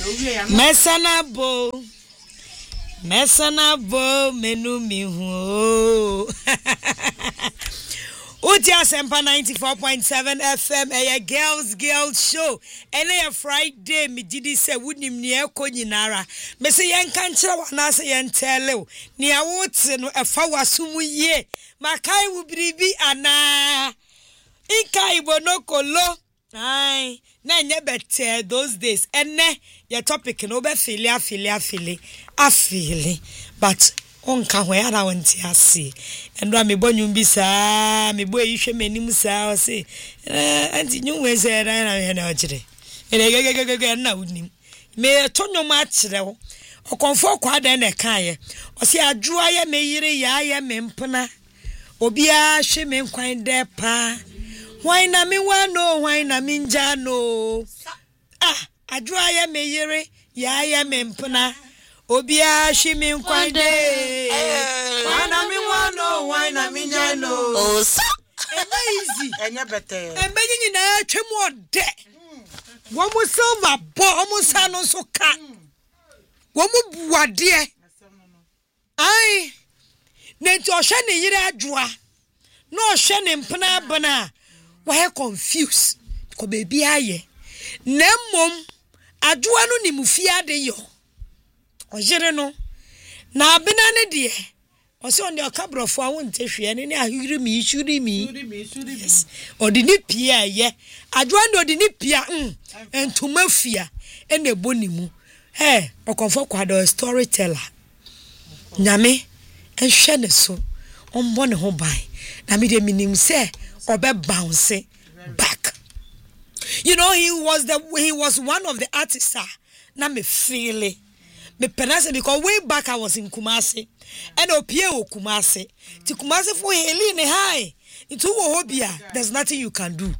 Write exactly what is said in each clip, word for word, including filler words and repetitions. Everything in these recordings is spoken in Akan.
Mesanabo. Mesanabo menu mihu. Utia Sempa ninety-four point seven F M a girls girls show. And a Friday me did say wouldn't near Koninara. Messi yan cancer wanasa yan tell near woods and a fawa sumu ye. Makai would be ana. Inkai bonoko lo. Aye, na nye better those days. And ne your topic no be filia filia fili afili. But onka hwe ara wonti ase endo me bonyum bi saa me boy hwe manim saa o se eh anti nyum se ra na he na ogire ene gegegege na unim me tonyo ma kire wo okonfo kwa da na kan o se adwoa ye me yire ya ye me mpena obi a hwe me nkwan de pa why na me wano why na me nja no ah adwoa ye me yire ya ye me mpena Obia shimi nkwande wana mi wano wana mi nyano oh so enya easy enya better embe nyinyi na atwem ode wo mu silver bo omu sa no so ka wo mu buade ai nenti ohwe ne yire adwoa no ohwe ne mpena bana wo he confused ko baby aye na mom adwoa no ni mufia de yo Ojere no na abena ne de o se on de okabrofo a won tehwe ne ne ahiri mi shuri mi yes odini pia ye adwoa ndo odini pia mm entuma fia e na bonimu eh okonfo kwado storyteller nyame ehwe ne so ombo ne ho bai na me de minim se obe bounce back. You know, he was the he was one of the artists na me feel it. Me penase because way back I was in Kumasi and opie o Kumasi ti Kumasi for heli ne high into wo hobia there's nothing you can do.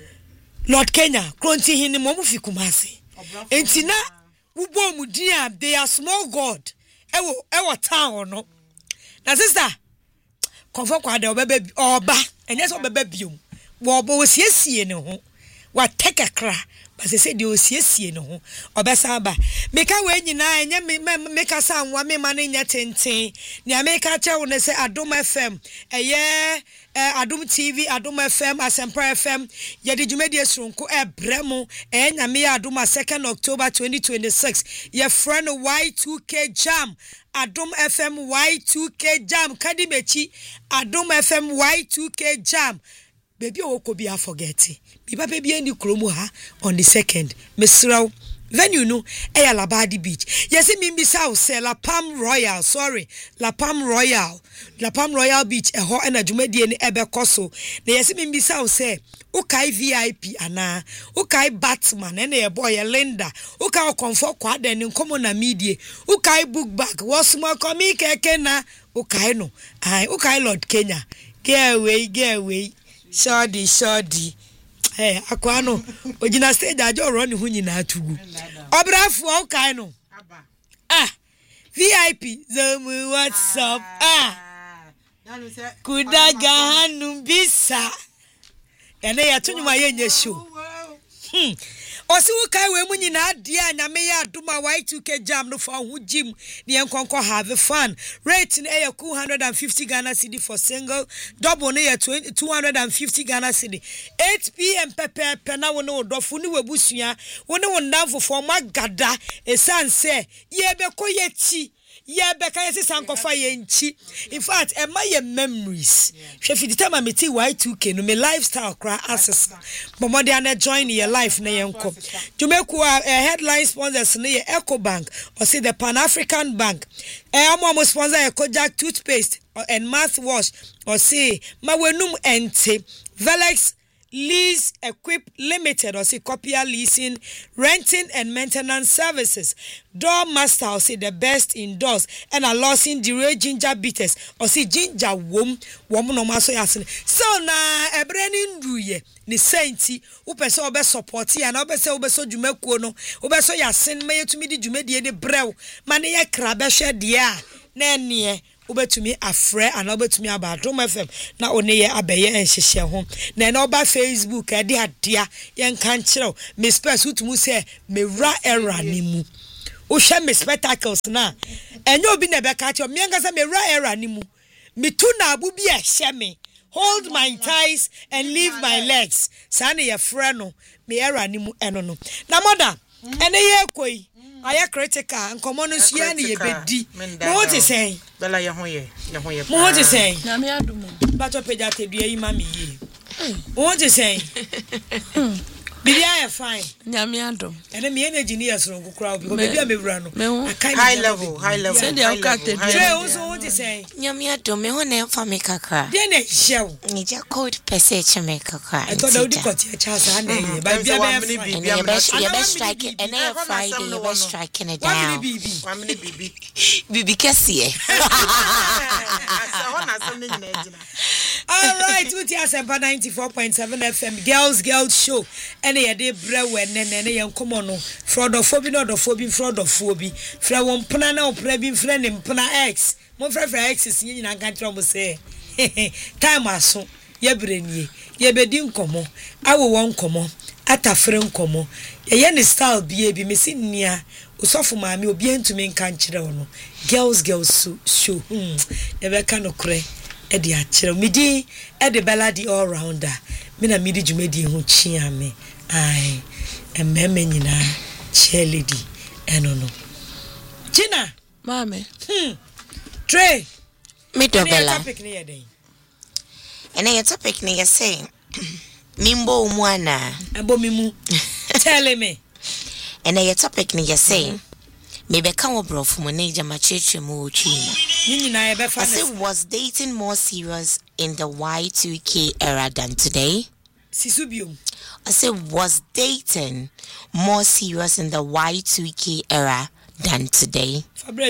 Lord Kenya kronti hini mo fi Kumasi enti na ubo mudia they are small god ewo ewo town no na sister confirm kwa de obebe oba enye so obebe biom wo obo siesie ne ho wa take a cra but they say they osiesie ne ho obesa ba meka we nyina enye meka sa anwa me ma ne nya tenten ne ameka cha wo ne se Adom F M eye Adom T V Adom F M Asempa F M ye de dwumadi esronko e bremo e nyame ya Adom second October twenty twenty-six ye friend Y two K jam Adom F M Y two K jam kadimechi Adom F M Y two K jam baby o ko bia forget bi ba baby any kromo ha on the second mesraw venue no e ya Labadi Beach yes me mbisa o se La Palm Royal sorry La Palm Royal La Palm Royal Beach e ho na dwumadie ni ebe koso na yes me mbisa o se o kai V I P ana o kai Batman na e boy Linda o kai comfort kwa den nkomo na media o kai book bag was mo komi keke na o kai no ai o kai Lord Kenya get away get away Shodi shodi eh akwa no ogina stage ajo ro ne hu nyina atugu obrafo o kai no ah V I P zomu what's up ah kudaga hanu bisa ene ya tunyuma yenye show hmm osi wo kai we mu nyina ade anyame ya Adom Y two K jam no for hu gym ne enkonko have fun rate na e two hundred fifty Ghana cedi for single double na e two hundred fifty Ghana cedi eight p m pepe pe na wo no dofo ni wabusua wo ne wo ndamfo for magada esanse ye be koyechi ye be kan yesi sankofa ye nchi in fact e ma ye memories hwe fi the time me ti Y two K no me lifestyle cra access but more than join your life na yenko jumeku a headline sponsors na ye Ecobank or say the Pan African Bank e amo sponsor e Kojak toothpaste and mouthwash or say ma wenum ente Velex Lease Equip Limited or say copier leasing, renting and maintenance services. Door Master or say the best indoors and a lossing the ginger bitters or say ginger wom woman no maso yasin. So na ebreni nduye ni senti upese obe support ya na obe se obe so dwumakuo no obe so yasin me yetumi di dwumadi de brew mane ye kra be hwe de a na ene ubetumi afre and ubetumi aba Adom F M na one ye abeye enhyehye ho na na oba Facebook e de adea ye nka nkyerɛw me space utumu se mewra era ni mu wo hwe me spectacles na enyo obi na beka kyo me nka se mewra era ni mu me tu na abu bi e hye me hold my thighs and leave my legs sane ye frɛ no me era ni mu eno no na moda ene ye koi aya critical nkomo no sia na ye bedi mo te say bela ye ho ye ye ho ye mo te say na me adum ba to peja te dua yi ma me yi mo te say Bidia ya fine. Nyame adom. Ene me energy ni yasoro nkukura obi. Obi a mewura no. High level, high level. Send your cat to Trey also what you say? Nyame adom me ho na fa me kakra. Dey na hyew. Ni ja code pese che me kakra. I thought that would cut your chance and eh. Ba bia be fine. Your best your best strike and eh Friday your best strike in a down. One minute bibi. One minute bibi. Bibi kesi e. All right, with your Asempa ninety-four point seven F M Girls Girls Show. Ene ye de brewe nene ne ye nkomo no. Fraudophobi no dophobi fraudophobi. Fra won pna na opra bi fra ne mpna X. Mo fra fra X si nyina kan tro mo say. Time aso ye brenie. Ye bedi nkomo. Awo won nkomo. Atafre nkomo. Ye ye ne style bie bi mesi nia. Usofo maami obi entumi nka nkire wo no. Girls Girls Show. Hmm. E be ka no kure. Edi achiro midi edi beladi all rounder me na midi jumedi hu chia me ai emmeme nyina cheerleady eno no Gina mame hmm Trey me dobela topic ni yeden ene ye topic ni ye say mimbo umwana ebo mimu tell me ene ye topic ni ye say me be kan obrofo mo na jama cheche mo otwi mo I said, was dating more serious in the Y two K era than today? Sisubium. I said, was dating more serious in the Y two K era than today?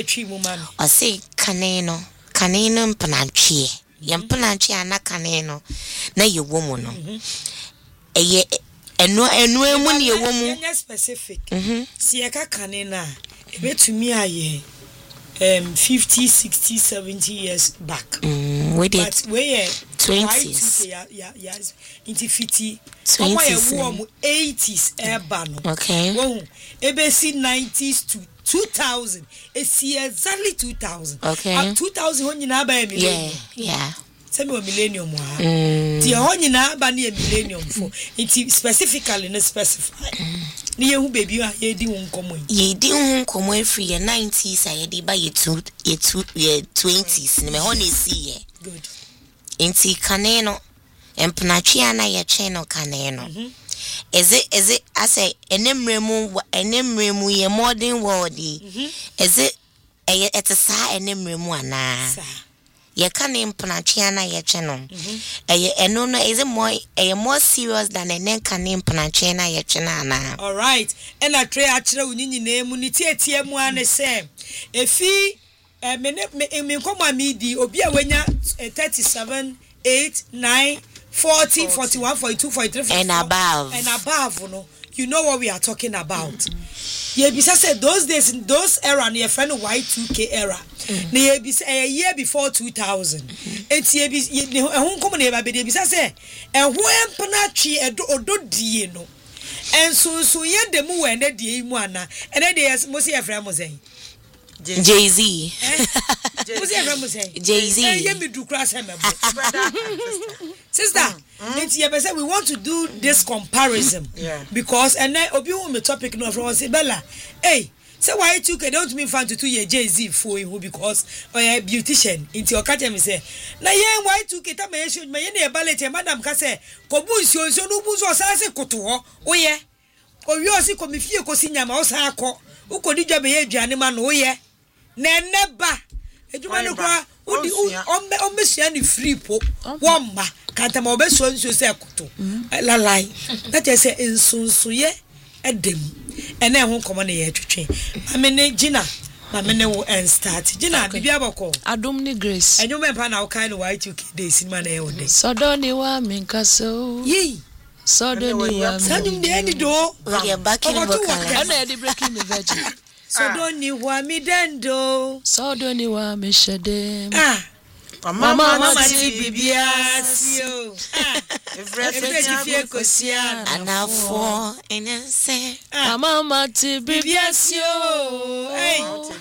I say, kaneno, kaneno mpanachie. Yem panachie na kaneno. Na ye woman no. Eye eno eno emu ni ye woman. Specific. Sieka kanena. Ebe to me aye. Um, fifty, sixty, seventy years back. Mm, we did. But we twenties. Yeah, yeah, yeah. Into fifty. twenties. eighties. Urban. Okay. Well, ebe see nineties to two thousand. It's exactly two thousand. Okay. Uh, two thousand when you na ba millennium. Yeah, yeah. Same with millennium. Mm. The when you na ba near millennium for it specifically no specify. Ni hu baby a ye di won komo ye di won komo free ye nineties a ye di ba ye two ye two ye twenties ni me ho na si ye good inti kaneno empnachi ana ye cheno kaneno is it is it I say enemremu enemremu ye modern world is it e et sa enemremu ana ye can empnachi ana ye cheno e eno no is it more e more serious than enen can empnachi ana ye chena ana. All right and I try akire unyinyi na emu ni tietie mu ane se efi me me nkoma midi obi a wenya thirty-seven, eight, nine, forty, forty-one, forty-two, forty-three, forty-four and above and above no you know what we are talking about. Yeah, because said those days in those era near friend Y two K era. Near a year before two thousand. It's ye be home company by the bisa say and when panachi or do dieno. And so so yet the mu and the muana and then there's mostly a friend was saying Jay-Z. Jay-Z. Sister, mm-hmm. we want to do this comparison. Yeah. Because and then obi won me topic no from say Bella. Hey, say why two K don't mean fan to two year Jay-Z for you because or a beautician into your catch me say. Na yen why two K ta me show me yen e ballet madam ka say ko bu nsuo nsuo no bu so sa se koto ho. Oye. Owi o si ko me fie ko si nyama o sa akọ. Ukodi dwa be ye aduane ma no oye. Na neba ejuma no kwa udi ombe ombe sia ni free po womba kanta ma obeso nso se koto la lai that is say nsonso ye edem ene ho komo na ye twetwe mame ne Gina mame ne wo en start Gina bibia bako adom ni Grace enyuma mpa na wo kan no Y two K day cinema na ye wo dey sodoni wa minkaso yi sodoni wa sanum de eni do we are back in vocal ana e dey breaking the virgin Sodoni wa mi dendo. Sodoni wa mi shede. Ah. Mama mama ti bibia sio. Ah. Everything fie kosia. Anafo ense. Mama ti bibia sio. Hey.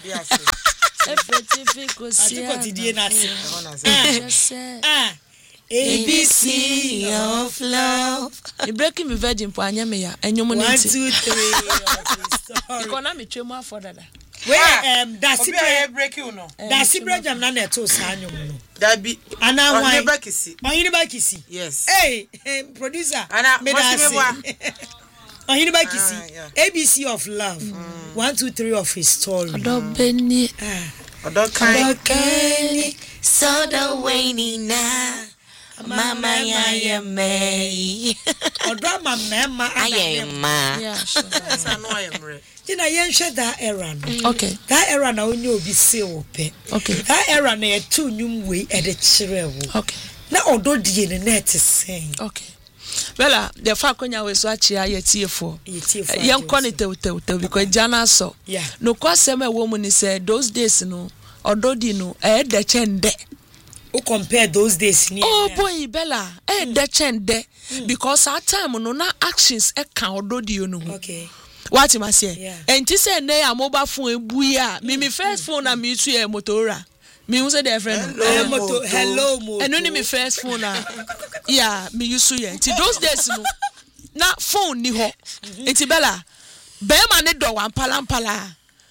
Everything fie kosia. Atiko ti die na se. Ah. A B C of love. You breaking me virgin po anya me ya. Enyum ni One, ti. two, three. Ikona me twemu afọ dada. Where um that's Obi a break you no. that's Ibra jam na na to sa anyum no. That be Ana on why? the back is On hini ba kisi. yes. Hey, hey producer. Ana me what's da me say. On hini ba kisi. Ah, yeah. A B C of love. Mm. One, two, three of his story. Odo beni. Ah. Odo kind. Okay. So the waning na. Mama ya ya me. Odo ma mema Ayema. Yeah, sure. I know I am ready. Tina yen hwe that era no. Okay. That era na onye obi se wo pe. Okay. That era na ye tu nwum we e de kire wo. Okay. Na odo die ne net sen. Okay. Well, the fact konya we so achi aye tiefo. Ye tiefo. Yen kone te te te because jana so. Yeah. No kwasem e wo mu ni say those days no odo di no e de chende. Who compare those days ni? Oh boy Bella, e de chende because our time no na actions e kan odo di no. Okay. What you must say? Yeah. And you say na mobile phone buya. Me me first phone na me tu e Motorola. Me use the friend. Hello moto. Hello moto. And only me first phone na. Yeah, me use you. Until those days no. Na phone ni ho. Enti Bella. Be ma ne do wan pala pala.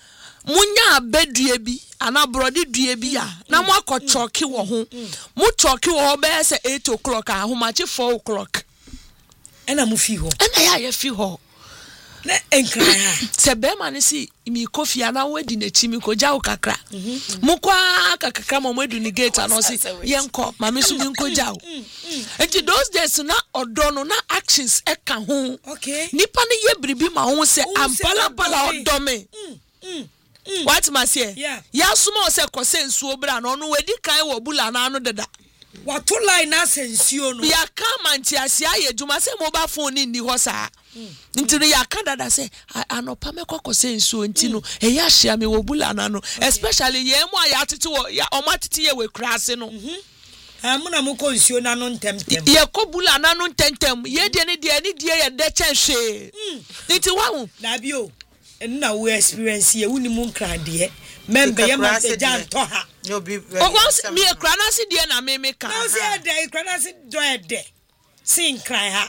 Munya bedue bi ana brodi due bi ya. Na mo akochoki wo ho. Mo choki wo ho be say eight o'clock a ho ma chi four o'clock. Ena mu fi ho. Ena ya ya fi ho. Na enkra ya. Se be ma ne si mi kofi ana wedi na chi mi ko ja wo kakra. Mu kwa kakaka mo edu ni gate ana si yenko ma me so mi nko ja wo. Enti those days na odo no na actions e ka ho. Okay. Nipa ne ye bribi ma ho se Oh, se ampala odo pala me. odo me. Mm. What ma say? Yeah. Ya suma o se kose nsuo bra na onu wedi kan wo bula na anu deda. What to line na sensio no. Ya ka manti asia ye djuma se mobile phone ni ho sa. Ntino ya ka dada se anopa me kokose nsuo ntino e ya hia me wo bula na no especially ye mu aya tete wo ya o matete ye we krase no. Ah mu na mu ko nsuo na no ntemtem. Ye ko bula na no ntentem ye de ne de ne de ye de chenhwe. Nti wahu Na bi o. Na we experience ye wuni mu nkra de. Membe ye ma se jan to ha. No be. o once me kra na se de na me me ka. Na se de kra na se do e de. Sin kran ha.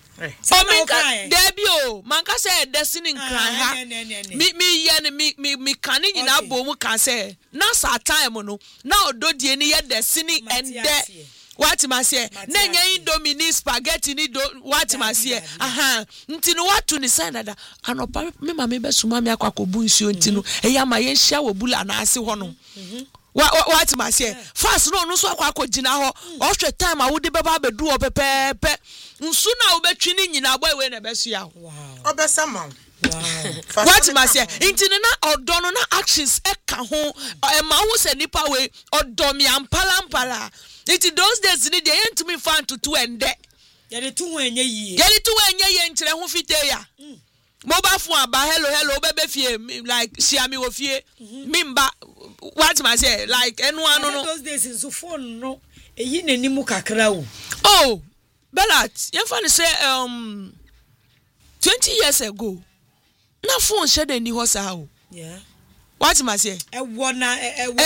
O me ka de bi o man ka se de sin nkran ha. Mi mi ye ne mi mi mi kan ni na bo mu ka se na sa time no na ododie ni ye de sin ende. What ma say na nya indomie spaghetti ni do what ma say aha nti no what to ni sign that anopa me ma me be suma me akwakobu nsuo nti no e ya ma ye hia wo bula na ase ho no what ma say fast no no so akwakogina ho o hwe time a wo de beba bedu o pepepe nsu na wo betwi ni nyina boy we na be so ya Wow. Obesama. Wow. What ma say nti na odo no na actions e ka ho e ma wo se nipa we odo mi ampala ampala. It those days ni dey ent me fan to two and de. Ye de tu ho enye yi. Ye de tu enye ye nkyere ho fite ya. Mobile phone aba hello hello bebe fie like share me wo fie. Mimba what ma say like enu anu no. Those days in so phone no. Eyi nanimu kakra o. Oh, Bellat, you fan say um twenty years ago. Na phone share dey ni ho sa o. Yeah. What ma say? E wona e wo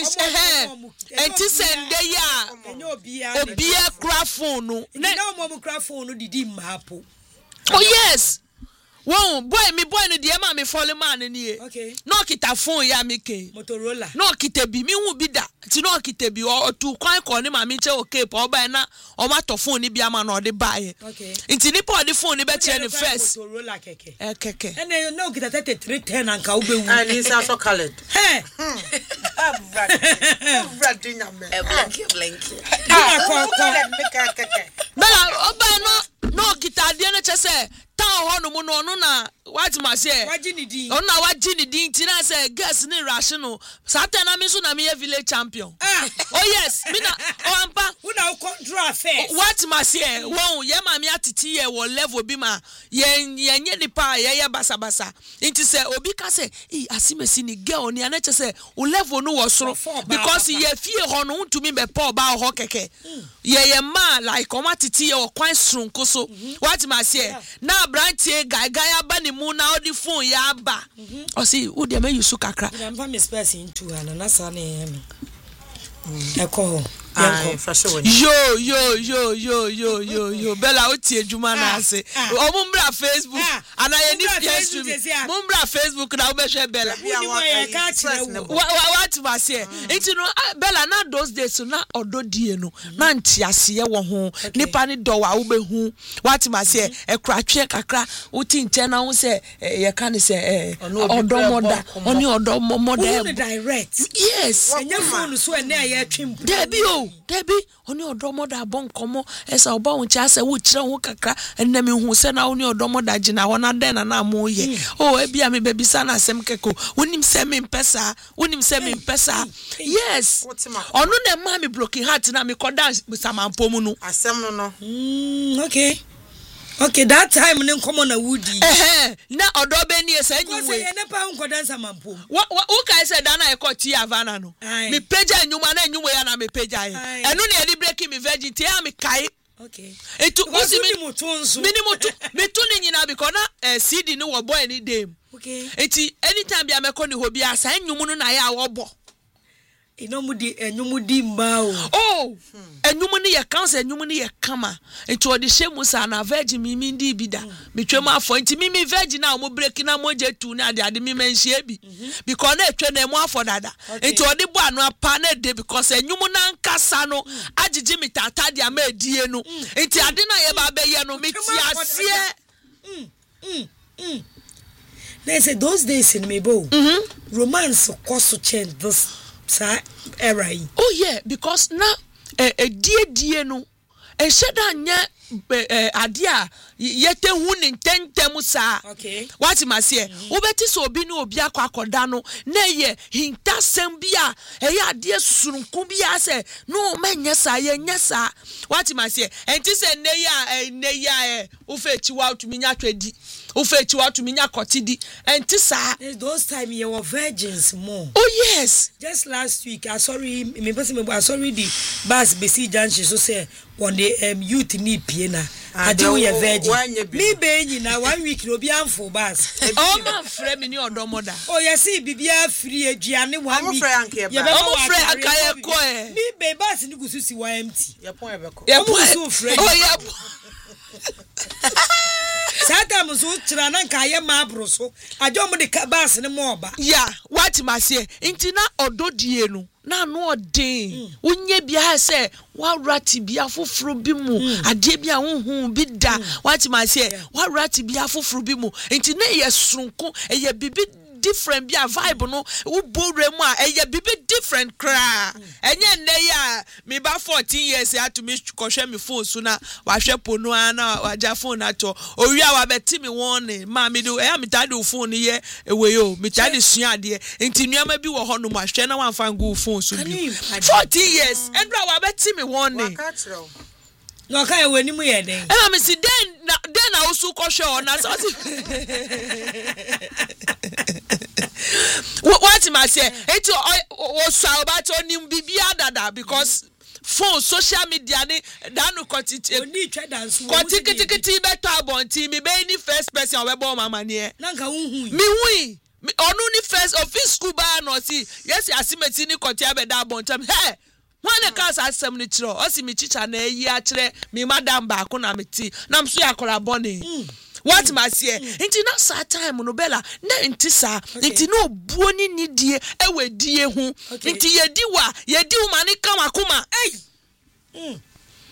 mo enti sende ya enyo obia obia kra phone no. Na mo mo kra phone no didi mapo. Oh yes. Won boy me boy no de ma me follow man ni e. Okay. No kita phone ya me ke. Motorola. No kita bi mi hu bi da. Ti no kita bi o tu kwan ko ni ma me che o cape o ba na o ma to phone ni bi ama na o de bae. Okay. Nti ni pa o de phone ni be che ni first. Motorola keke. Eh keke. Ene no kita thirty-three ten anka wo be wu. And it's also colored. Hey. Radina me. Blanky blanky. Ah, ko ko. Make a keke. Bella o ba no no kita de na che se town ho no mu no no na what my say on na wagini din tina say guess ni rational satan na me so na me village champion oh yes me na o ampa who na control affairs what my say won ye ma me atiti ye wo level bi ma ye ye nye nipa ye ye basa basa nti say obi ka say e asimesi ni girl ni anache say o level no wo soro because ye fie ho no ntumi be pa ba ho keke ye ye ma like o matiti ye o kwan sronko so what my say na brantie guy guy aba ni mu na odi phone ya aba o see wo de me yusu kakra na mfa me space into ana na sa na ye no eko yo yo yo yo yo yo yo Bella oti ejuma na ase o mu mbra Facebook ana ye ni Facebook mu mbra Facebook na wo be hwe Bella what was here enti no Bella na those days na ododie no na ntiase ye wo ho nipa ni do wa wo be hu what was here e kratwe kakra oti nche na wo se ye ka ni se odomoda oni odomoda direct yes enye phone so e na ye twimpu debi o debi oni odomoda bonkomo esa oba won cha se wo kire ho kakra enna me hu se na oni odomoda gina ho na den na na mo ye o ebia me bebisa na asem keko wonim se me mpesa wonim se me mpesa yes onu na ma me broken heart na me koda samampo mu no asem no no mm okay okay that time ne nkomo na wudi eh na odobe ni esa nyiwe ko se ye ne pa nkoda samampo wo wo kai se da na e ko ti avana no me peja nyuma na nyuma ya na me peja ye enu na e breaking me virgin ti ya me kai okay etu usi mi mutunzu mini mutu metu ni nyina because na C D ni wo boy ni dem okay eti anytime bia me ko ni hobi asa enyumu no na ya wo bo inomu di enyumu di mba o oh enyumu ni ye kan se enyumu ni ye kama eti odi shemu sa na virgin mi mi ndi bida metwem afo enti mi mi virgin na mo break na mo je tu na ade ade mi menhie bi because na etwe na mo afo dada enti odi bo anu apa na de because enyumu na nkasa no agigi mi tata dia ma edie no enti ade na ye ba be ye no mi ti asie mm mm mm they say those days in Mebo romance cost to change this sa era. Oh yeah, because na eh eh die die no e sheda nya eh adia yete hu ni tentem sa okay what ma say wo beti so obi ni obi akwa akoda no na ye hintasem bia e ya ade susunku bia se no manya sa ye nya sa what ma say enti se ne ya ne ya e wo fe chiwa to minya twedi wo fe chiwa to minya kotidi enti sa those time you were virgins more. Oh yes, just last week I sorry me person me I sorry the bus besi junction so say on the um, youth ni piena I do ye virgin me be nyina one week no bi amfo bus oh ma frɛ me ni odomoda oh yes bibia free aduane one week ye be oh frɛ akaye ko e me be bus ni gususi wa empty ye pon e be ko ye pon so frɛ oh ye Sata muso tira na nka ye ma abro so ajo mo de bus ni mo oba ya what ma say nti na ododie no na no odin unye bia se wa rati bia foforo bi mu ade bia honhom bi da what ma say wa rati bia foforo bi mu nti na ye sronko e ye bibi different bia vibe no wo bore mu a eye bibi different kra enye nne ya me ba fourteen years ya to me kohwe me phone so na wa hwe ponu ana waja phone ato owi a wa beti me won ma me do e me tade phone ye ewe yo me tade sua ade enti nuama bi wo ho no ma hwe na wan fan go phone so bi fourteen years endra wa beti me won wa ka tro no ka e wani mu ye den e ma me si den na den na wo su kohwe na so what ma say it o so about onim bibia dada because phone social media ni danu kontiti oni twa dance kontikiti beto abonti mi be ni first person we bo mama ne na nka hunhu mi hui onu ni first office school ba no si yes asimeti ni konti abeda abontam he wane ka asem ni kiro o si mi chicha na eyi a kire mi madam ba ko na meti na mso yakora boni what ma say nti na sa time no Bella na nti sa nti no buo ni nidie e wedie hu nti yedi wa yedi hu mani kama kuma eh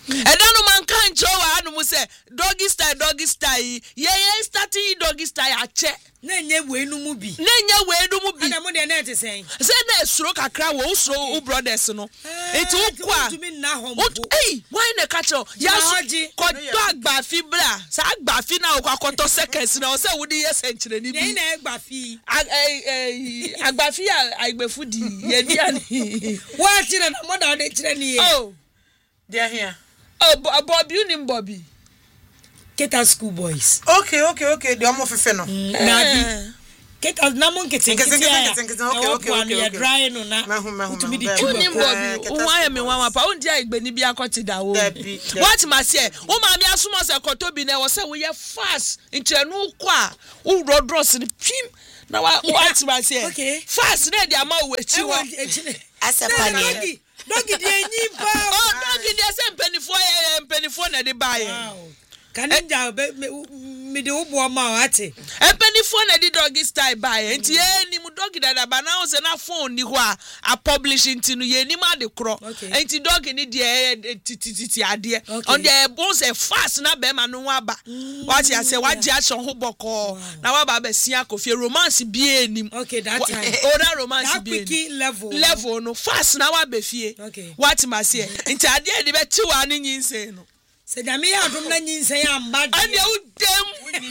Edano man kan chowa anu mu say doggy style doggy style ye ye starting doggy style ache na nye we nu mu bi na nye we nu mu bi na mo de na ete sen say na esuro kakra wo usro u brothers no eti ukwa eh why na catch ya ko do agbafi bra sa agbafi na akwakoto seconds na o say wo di yes enchire ni bi na agbafi agbafi agbefu di ye di ani wa chire na mo da de chire ni ye oh they are here. Oh, Bobby, you name Bobby. Keta school boys. Okay, okay, okay. The almost feno. Nabi. Keta namon kete kete ya. Okay, okay, okay. Ya dry no na. Mahu mahu. To be the You name Bobby. Why am I one pa? Undi a igbeni bi akoti da wo. What ma say? O ma mi asuma se koto bi na wo say we ye fast. Nche no kwa. U rodros ni pim. Na what ma say? Okay. Fast na dia ma we chi wo. Asapani. Doggy de nyi pa. Oh, doggy de say mpenifo ye mpenifo na de ba ye. Kaninja me de ubo ma ate. Mpenifo na de doggy style ba ye. Nti ye ni mu doggy da ba na o se na phone ni ho a a publish nti no ye ni ma de kro. Nti doggy ni de tititi ade. On the bones e fast na be ma no aba. What you say what dia so ho boko. Na wa ba be sia kofie romance bi enim. Okay, that time. Oh, that romance bi enim. Level. Level no fast na wa be fie. Okay. What ma say? Nti ade de be ti wa ni nyinse no. Se dame ya dum na nyinse ya mba de. Ade wo dem.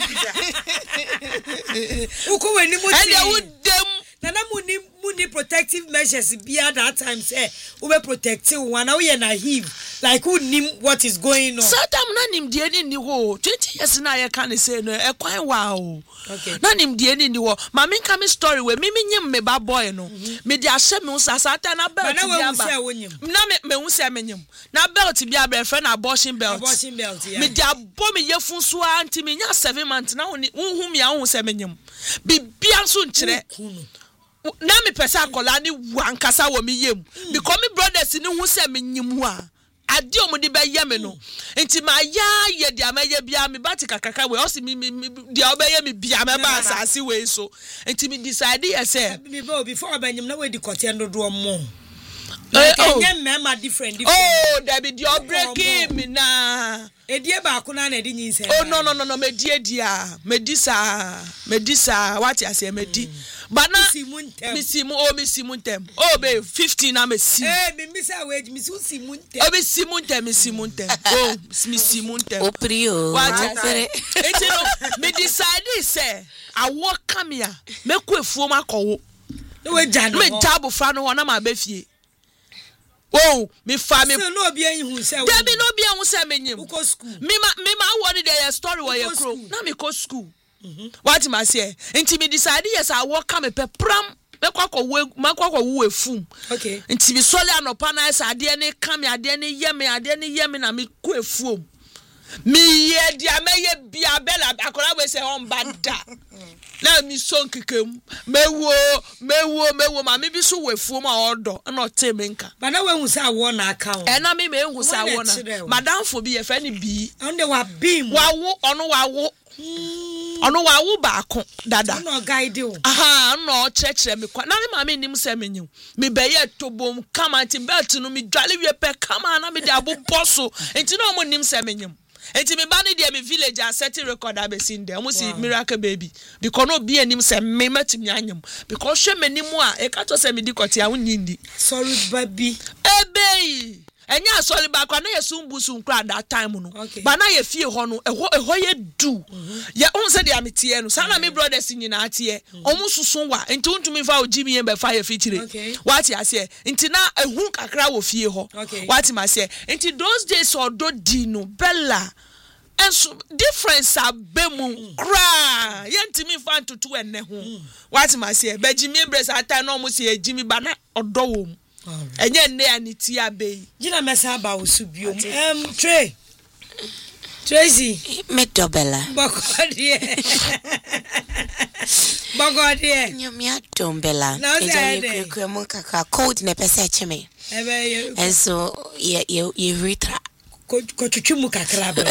Uko we ni mo ti. Ade wo dem. Na na muni muni protective measures be at that time say we be protective one now we naive like who nim what is going on. Satam na nim die ni ni ho twenty years na ye kan say no e kwan wa o. Okay. Na nim die ni ni ho ma me kan me story we me me nyim me ba boy no. Me di ahye me usasata na belt bi aba. Na me me hu say me nyim. Na belt bi aba friend abortion belt. Abortion belt yeah. Me di abo me yefun so anti me nya seven months na hu hu me a hu say me nyim. Bibia so nkyere. Na me pesa akola ni wankasa wo me yem because me brothers ni hu se me nyimu a ade o mo de be ye me no enti ma ya ye dia ma ye bia me bati kakaka we o si me dia o be ye me bia me ba asase we so enti me decide ye say me bo before ba nyim na we di kote ndo do mo like oh nyem different different oh there be the breaking me na edie ba ko na na edi nyinse oh no no no no me die dia me di sa me di sa what you say me di bana mi si mu o mi si mu ntem o be fifteen na me si eh me mi sa we mi si si mu ntem o be si mu ntem mi si mu ntem o mi si mu ntem o prio afere eti no me decide say awo kamia me ku efuo makowo no we ja no me jabo fra no na ma be fie oh me fa me no obi an hu say there be no obi an hu say me nyim go school me ma me ma worry there story where you crow na me go school. Mm-hmm. What ma say? Inti me decide yes I work come pe pram me kwakọ we makwakọ wo efum. Okay. Inti me sole anopa na esa ade ne kam ade ne ye me ade ne ye me na me ko efum. Me ye dia me ye bia bela akola we say on bada. Na mi son kekem mewo mewo mewo ma me bi so wo efum a odo na ote me nka. Ba na we hu say awo na account. E na me me hu say awo na. Madam fo bi ye fa ni bi. On de wa bim. Wa wo ono wa wo. Ono wa wo ba ko dada no guide you aha no chekere me kwa na me ma me nim se menyu me be ye tobom kama nti belt no me dwale wie pe kama na me de abo bosso nti no mo nim se menyu nti me ba ne de me village a set record abesin de mo si miracle baby because no be anim se me matimi anyam because hwe menim a e ka to se me di kote a wonyindi sorry baby ebe enya sorry ba kwa na yesumbu sun kra that time no ba na ye fie ho no eho eho ye du ye on se de ametie no sana me brothers nyina atie omu susun wa nti untumi fa ogimi ye be fa ye fitire wati ase nti na ehu kakra wo fie ho wati ma se nti those days odo di no bella enso difference abemu kra ye ntimi fa ntutu enne ho wati ma se be jimi embrace ata no mu se ejimi ba na odo wo mu enye nne ya ni ti abe gina mesa ba osubio em Trey Tracy me dobela bogodie bogodie nyomia dombela eja ye mu kaka code ne pese cheme ebe and so ye ye ye ritra ko chuchumu kakra ba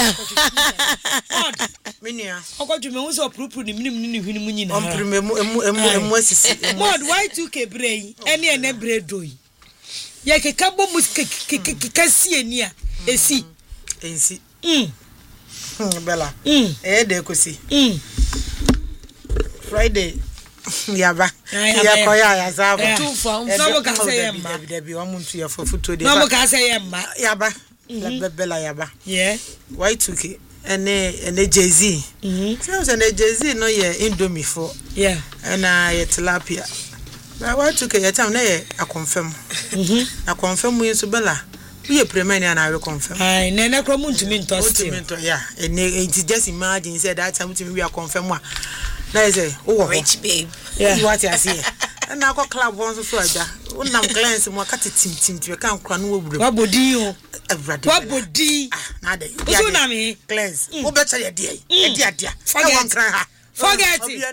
minia okojume hu so purupuru ni minim ni hwini mu nyina on primemu emu emu emu asisi mod why two k brain ene ene bredo yi ye keka bo mu keka sie ni a esi ensi mm Bella mm eh de kosi mm Friday yaba ya koya ya zaba Two for no mo ka say yamba de bi wa muntu ya for foto de no mo ka say yamba yaba la Bella yaba yeah Y two K ene ene Jay-Z mhm so ene Jay-Z no ye Indomie for yeah and I tilapia but Y two K ya time na ye a confirm mhm na confirm we so Bella we e premier and I will confirm ai na na kro muntu mi ntosti yeah and it just imagine say that time we are confirm wa na say oh Rich babe. yeah what you see and I go club once so aja unam clients mo ka tim tim tim ka nkra no wobure wabodi o everybody wabodi na dey uso na me clients wo becha ye dey ye dey adia forget ha forget it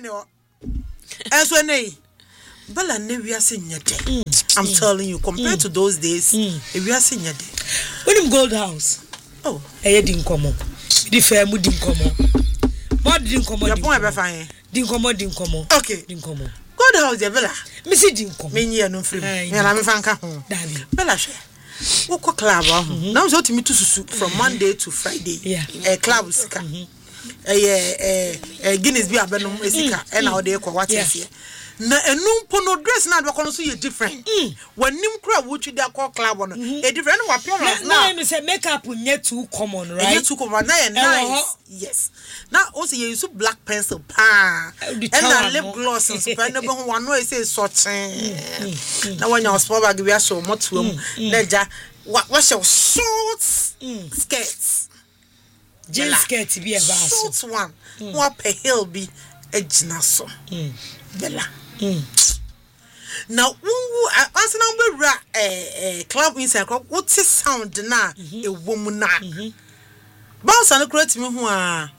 enso nei Bella ne wiase nyede I'm telling you compared to those days e wiase nyede unim Gold House oh eye di nkomo di fa mu di nkomo mod di nkomo your di point be fine di nkomo di nkomo okay di nkomo Gold House ye Bella me si di nkomo me nyi no free me na me fanka ho dabi Bella hwe wo ko club ahu na so timi to susu from Monday to Friday yeah eh club sika eh eh eh Guinness bi abenom esika e na ode ko what is here na enum pono dress na do kono so ye different wanim kra wo twi da ko club no e different no appearance na na say makeup nye too common right nye too common na ye nice yes na also ye use black pencil pa and na lip gloss and so pa na be ho wano e say so chen na wanya sport bag bi aso motuam na ja wa show short skirts jean skirt bi e ba so short one wa pe hill bi ejina so Bella mm now wungu asana bewra eh eh club inside club what sound na e wom na bounce and create me ho a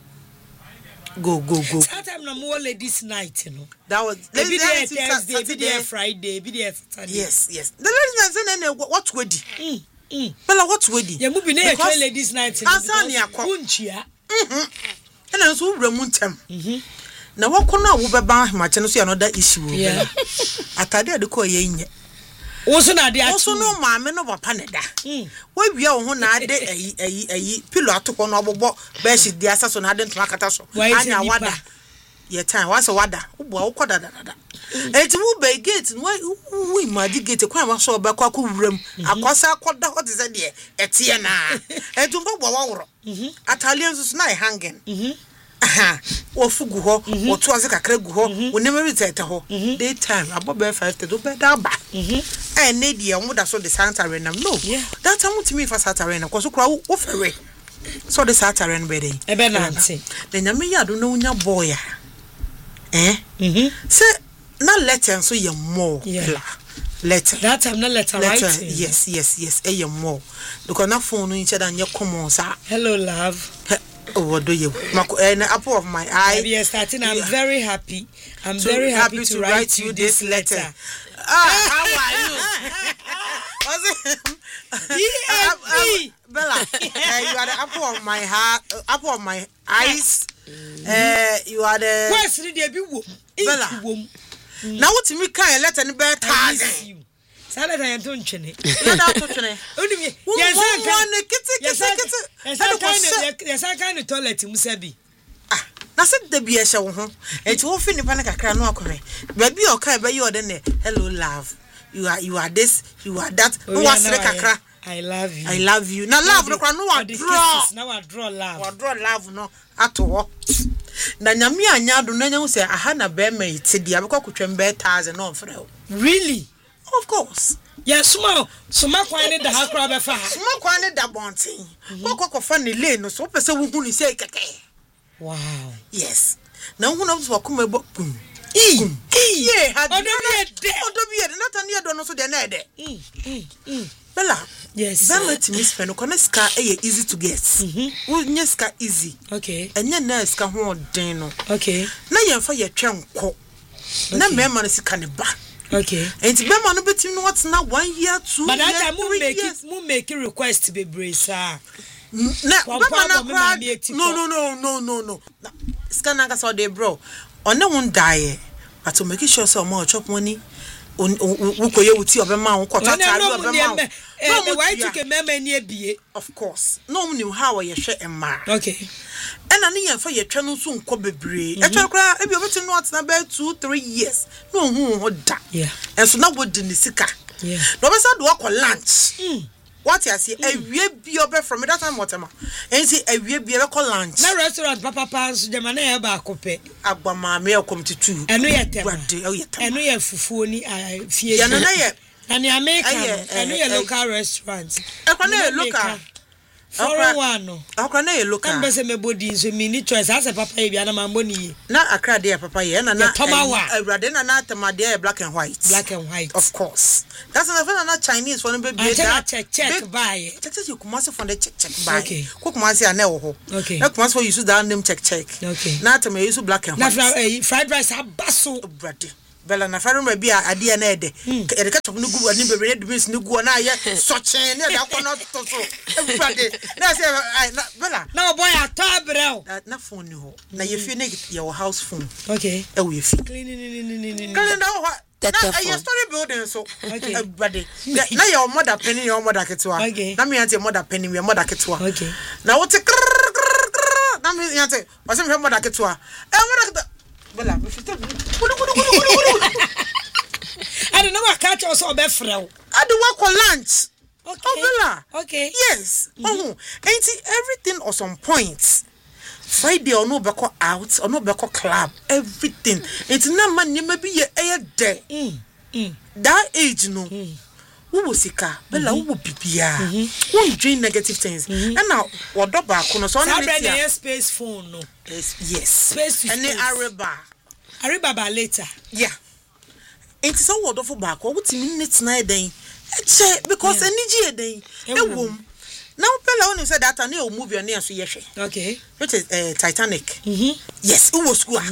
go go go that time na more ladies night you know that was ladies ladies night Thursday be there Friday be there Saturday yes yes the ladies night say what wedi mm mm Bella what wedi ya mu bi na e ladies night asana yakọ unchia mhm ena so wura mu ntem mhm na wakona wo beba ahmache no so another issue yeah atade ade ko ye nye wo so na de atu wo so no maame no papa ne da wo wia wo ho na ade ayi ayi ayi pilo atoko no obobo ba shi di asaso na ade ntoma kata so anya wada ye time wasa wada wo bo wo koda da da eti wo be gate no wo imagine gate kwa ma so be kwa ko wuram akosa akoda hot ze de etie na eti mbo bo wo woro atalian so na hanging aha ofugu ho oto aze kakra gu ho onemeri tete ho daytime abobe five thirty be da ba eh na die omo da so the Santa Arena no that time to me for Santa Arena cause kura wo fere so the Santa Arena be dey e be na ante the nyame ya do na unya boy eh mhm se na letter so ye more letter that time na letter right yes yes yes e ye more because na phone no nche da nye common sa hello love. Oh, what do you? An apple of my eye. We are starting. I'm yeah. very happy. I'm so very happy, happy to, to write, write you you this this letter. letter. Ah, how are you? um, Bella, uh, you are the apple of my heart, uh, apple of my eyes. Uh, you are the. Where's the baby? Bella. Now what me kind letter in bed? Sada I don't chene. Nada to chene. Only me. Yes, I kitty, yes, I kind of, yes, I kind of toilet musabi. Ah, na said the be a show ho. Et wo fi nipa na kakra no akore. Baby o kai be you den hello love. You are you are this, you are that. No wasre kakra. I love you. I love you. Na love no kwa no wa draw. Now I draw love. Wa draw love no ato ho. Na nyame anya do na nya wo say aha na be ma ite dia be kwakotwem be one thousand no mfre ho. Really? Of course. Yes, small. So my kwane da hakra be fa. Small kwane da bontin. Kokoko fa ne lane no so pese wo hu ni say keke. Wow. Yes. Na hu na so akoma ebo pum. E. Yeah, had odo bi ede. Odo bi ede. Na tani edo no so de na ede. Mm. Mm. Bella. Yes. Bella timi spend ko na ska e easy to get. Mhm. Wo nye ska easy. Okay. Enye na ska ho den no. Okay. Na yemfa ye twenko. Na mema no sika ne ba. Okay. And Bema no betim no what's now one year, two but years, that time we make years. it, we make a request be brace. Na Bema na no no no no no no. Scanner saw they bro. On no one die. But to make sure so more chop money. ukoye uti obema ukota tari obema no why took a meme near be of course no knew how ye hwe emma okay ena ne yemfa ye twa no so nko bebre e twa kra e bi obeti no atena be two three years no hu ho da yeah enso na wodi ni sika yeah no be say do akọ lunch what you say awie bi obe from that time whatever ensi awie bi e call lunch na restaurant papa pans de mana e ba akope agbama me come to two eno ye tem eno ye fufuo ni fie ya na na ye na ni America eno ye local restaurant e kwa na local for one no akwa na ye local am be se me body so me ni choice ase papa e bia na mambo ni na akra de papa ye na na awurade na na tamade black and white black and white of course that's another na Chinese for no be that check check buy check check you come from the check check buy okay ko come say na wo ho okay na come for use that name check check okay na tamade use black and white na fried rice abaso brade bela na faru bi ade na ede e de ketchup no gu ani bebe de beans no gu na ye sochen ne da ko no to so brade na say na bela na boy atabrel na phone ni ho na ye fie ne your house phone okay e we fie clean clean clean na ho na your story building so okay brade na your mother penny your mother ketwa na me ante mother penny your mother ketwa okay na what na me ante was me mother ketwa e mother bela me fit I don't know what catch us or be frel. I do work for lunch. Okay. Oh, bela. Okay. Yes. Mm-hmm. Oh, ain't it everything on some points. Friday or no beko out or no beko club. Everything. It's not man you maybe ye a day. Mm. Mm. That age no. Mm. Who was sika? Bela who would be bia? Who drink negative things? And now what do back on so on space phone no. Yes. Yes. Space to and the Araba. Araba later. Yeah. It's so wonderful back. What minutes na den? Because energy den. E wom. Now Pella when you said that I need move your near so yeshe. Okay. Which is uh, Titanic. Mhm. Yes, it was school.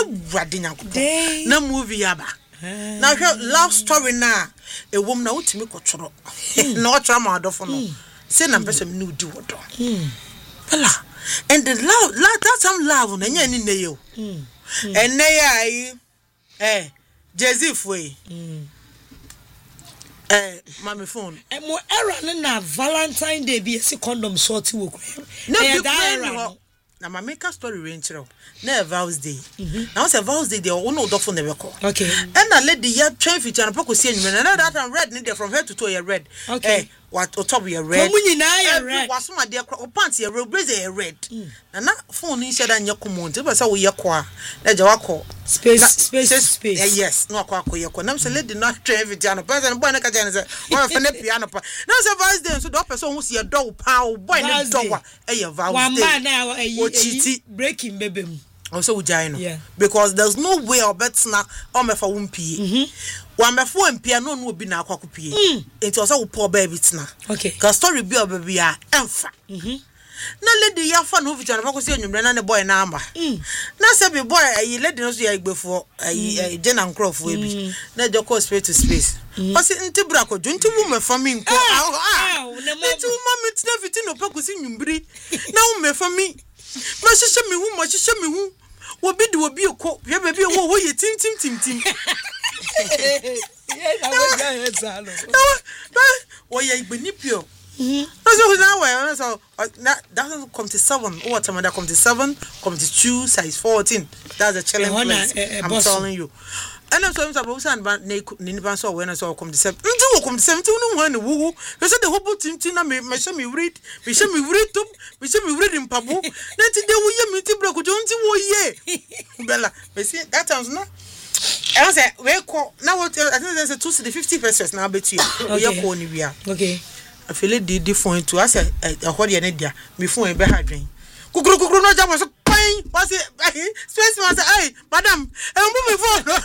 Na movie yaba. Now love story na a woman na utimi kwotro. Na otro ma adofo no. Say na person no do odo. Pella. And the love, that time love na nya ni ne yo. And na ya eh Joseph way. Mm. Eh, mommy phone. E mo era na Valentine Day be see condom short wo kra. Na era. Na ma make a story range ro. Na Vows Day. Na say Vows Day dey ono do phone na ko. Okay. And na lady ya train fit na poko see enyum na that one red ni dey from head to toe ya red. Okay. Eh, what o top ya red. Ko nyina ya red. Waso ma dey o pants ya red, blazer ya red. Na na phone ni sheda nya common. Te be say wo ye ko a. Na je wako space space space. Eh, yes, no akwa akoye ko. Na say lady na train fit ya no. Person boy na ka jane say, "Wa fa na piano pa." Na say Vows Day so do person hu see do pa o boy na do wa. Eh, ya Vows Day. One man na eh breaking baby. Also ujai yeah. Because there's no way or better na o me fa wumpie. Mhm. Wa me fo mpia no no obi na akwakopie. Enti also wo poor baby tina. Okay. Ka story bi obabi a emfa. Mhm. Na lady ya fa no vicha na fa ko se enwumre na ne boy na amba. Na se be boy ayi lady no so ya igbefo ayi je na nkrofo ebi. Na je call space to space. O se nti bra ko ju nti wo me fa mi nko. Ah. Nti wo ma mi tina fiti no pa ko se nwumbre. Na wo me fa mi ma shisha mi hu ma shisha mi hu wo bi de wo bi ko ye be bi wo wo ye tim tim tim tim yeah na wo ga he zalo wo ye igbeni pio mhm so na wa so that come to seven what time that come to seven come to two size fourteen that's a challenge place I'm telling you. And I'm so I'm supposed to ban ne ni ban so when I saw come to seven. Nti come to seven no one wo. You say the whole team team na me me show me read. Me show me read to. Me show me read in pabo. Na ti de wo ye me ti break jo nti wo ye. Bella, me see that sounds no. I say we call now what I think there's a two to the fifty pesos now bet you. We ye call ni bia. Okay. I feel it the phone to us a what ye need dia. Me phone e be ha dwen. Kukuru kukuru no jam so pain was it space was hey madam e move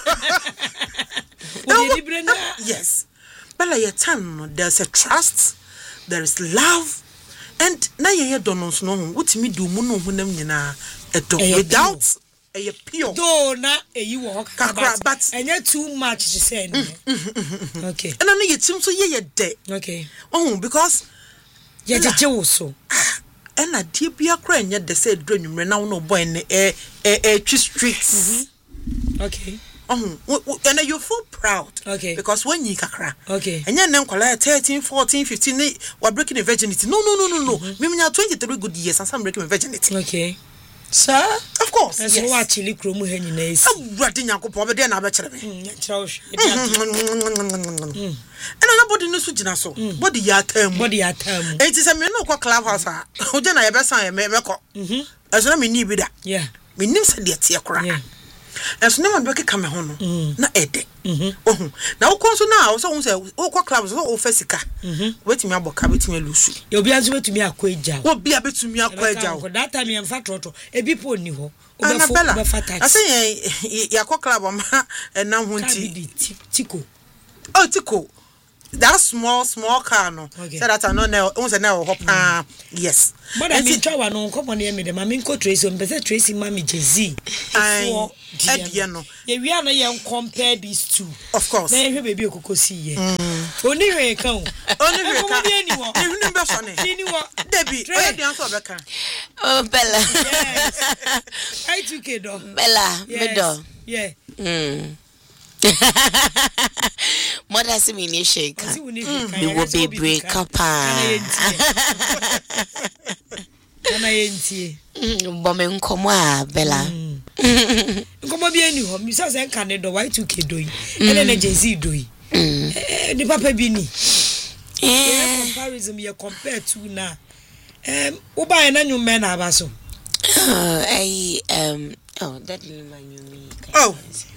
phone. Yes, but like your time there's a trust, there is love, and na ye don no so no wutimi do mu no hunam nyina edo without a pure do na eyi wo kakra but enye too much to say no. Okay, and na ye tim so ye ye de. Okay, oh because ye jeje wo so and na die bia kra enye de say do nwumre na no boy ne e e twi streets. Okay. oh and you feel proud. Okay. Because when you kakra. Okay. And then kola thirteen, fourteen, fifteen we breaking the virginity. No no no no no. Me me twenty-three good years and some breaking virginity. Okay. Sir, of course. And so what chili kromu hen na esi. Awurade Nyankopon be dey na be kire me. Mm, kire and nobody knows who jina so. Body ya tam. Body ya tam. It is a me no kwa clubhouse ah. O je na ye be san me me ko. Mhm. Eso na me ni bi da. Yeah. Me nim se de tie kora. Yeah. Eso na man be keka me ho no. Na ede. Mhm. Oh. Na wo kon so na wo so wo se wo kwa club so wo fasika. Mhm. Wetimi aboka wetimi lusu. Ye obi azu wetimi akwa eja. Wo bia betumi akwa eja. That time ye mfa trotro. Ebi po ni ho. Obefo obefa tax. Ase ye ya kwa club ma na ho nti. Tiko. Oh, Tiko. That small, small car, no. Okay. So that I know now, once I know, uh, yes. But I mean, try no come on here, madam. I mean, co Tracy, but that Tracy, Mammy Jay-Z. I, Ediano. Yeah, we are not young compare these two. Of course. Then you baby, you could see ye. Only way come. Only way come. Anyone. You remember, Sonny? Anyone. Debbie, where the answer back? Oh, Bella. Yes. I took it, though. Bella, Meadow. Yeah. Hmm. Mother see me ni shake. We will be break up. Kana yentie. Bombe nkomwa Bella. Nkomwa bi eni ho. Mi say kan do Y two K doyi. Ene na Jay-Z doyi. Eh ni papa bi ni. Eh comparison you compare to na. Um wo ba na nyume na abaso. Oh, I um oh that didn't mind me. Oh.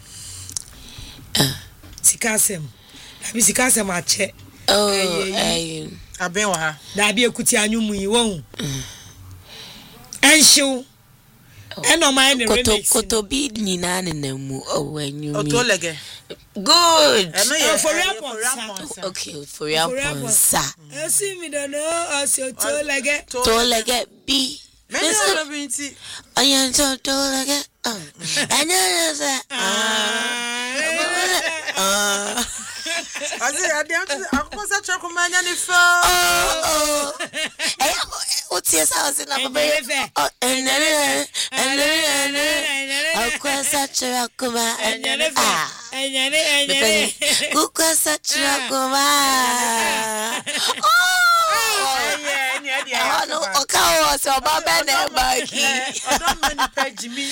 Sikasem. Abi sikasem ache. Oh, eh aben wa ha. Da bi ekuti anyumu yi won. Enshu. Eno ma ene remix. Koto koto bi nyina ne namu oh anyumi. Otolege. Good. Oh, for your okay, for your ponsa. I see me don't know as your tolege. Tolege bi. Mena binti. Ayan to tolege. Ah. Anya sa. Ah. Azi adiam akosa chako manya ni fo. Oh. Eh, oti esa osi na baba. Oh, enere. Enere. Akosa chako ma. Ah. Enyane enyane. Kukosa chako ma. Oh, yeah, yeah, yeah. Oh, no, okawo so baba na bagi. Odom mani pa Jimmy.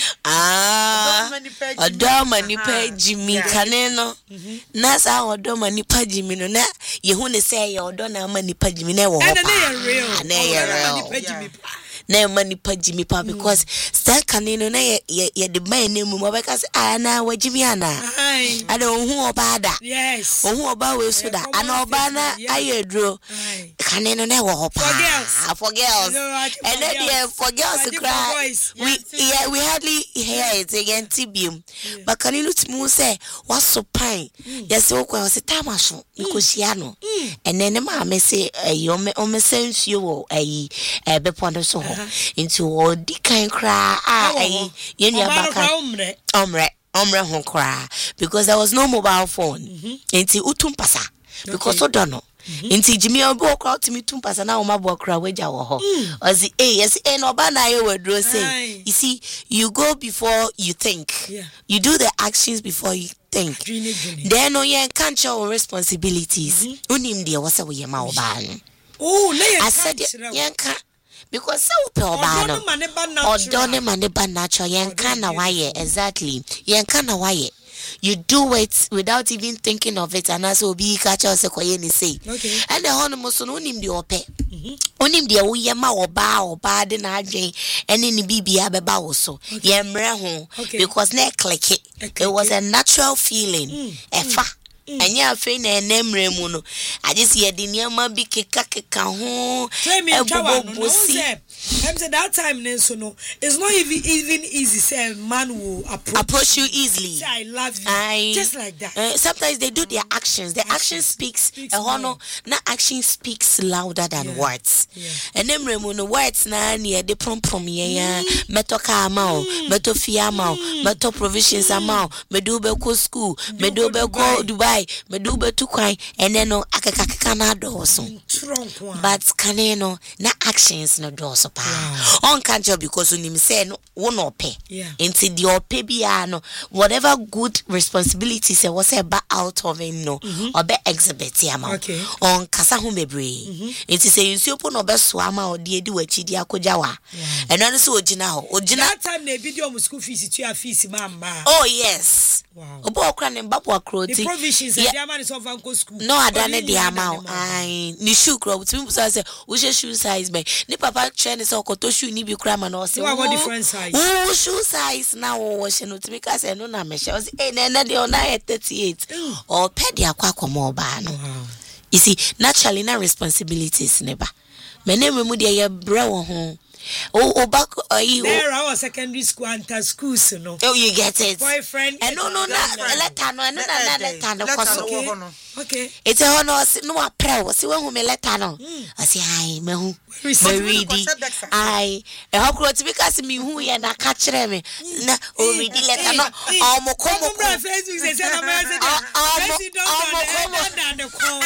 Ah. Odom mani pa Jimmy kaneno. Na sa odom mani pa Jimmy no na yehu ne say odom na mani pa Jimmy na wo ho. Na na real. Na real. Na mani pa Jimmy pa because stand kaneno na ye ye de man name mo be ka say ah na wa Jimmy ana. Ada ohun oba da. Yes. Ohun oba we so da. Ana oba na ayedro. Kaneno na wo ho pa. For girls. For girls. And then yeah, for girls to cry. We yeah, we hardly hear it again tibium. But kaneno tmu say what so pine. Yes, o kwa say tamasho. Ikosia no. And then ma me say eh o me o me sense you eh eh be pondo so into all the kind cry ah eh yen ya baka omre omre hon cry because there was no mobile phone into utumpasa because so don't know into Jimmy obo crowd to me tumpasa na o mabo cry weja wo ho ozi eh yes eh no ba na ye wedro say you see you go before you think you do the actions before you think then no yen can't show responsibilities unim dia wasa we ma oba no oh na I said yen can because so pe oba no odone maneba natural yen can na why exactly yen can na why you do it without even thinking of it and as obi catch us koye ni say and the hono so no nim de ope onim de wo ye ma oba oba de na adwen ene ni bibia beba wo so ye mre ho because na click it it was a natural feeling efa anya afi na enemre mu no I just hear the niam bi keka keka ho ebobo si I'm say that time so no it's not even even easy say man will approach, approach you easily say I love you I, just like that uh, sometimes they do their actions the action, action speaks, speaks a hono na action speaks louder than yeah. words enemre mu no words na na de prom prom ye ya meto ka ama o meto fia ama o meto provisions ama o medu be ko school medu be ko Dubai me do betu kwan ene no akakaka na do so but kaneno na actions no do so pa on can't job because unim say no won ope into the ope bia no whatever good responsibilities e was say ba out of him no or be exhibit am on kasa ho bebre into say nsuo po no be so ama odi edi wachidi akoja wa eno no so ogina ho ogina that time na video mu school fees tu ya fees mama oh yes wow obo okra ne mbabo akroti the provisions and the man is of uncle school no adane the amount ai ni shoe crop to me say we shoe size me ni papa train so okoto shoe ni bi kra ma no say what different size oh shoe size na wo she no to me ka say no na me she eh na na de ona thirty-eight or pay the akwa komo ba no you see naturally na responsibilities never me na me mu de ye bra wo ho oh oh back uh, you there our secondary school and schools no oh you get it boyfriend and no no na letter no no na letter no okay okay it's a hono no apre si we hu me letter no I say ai me hu me read ai e hokro ti because me hu ye na ka kire me na o read letter no o mo ko mo Facebook say say na me say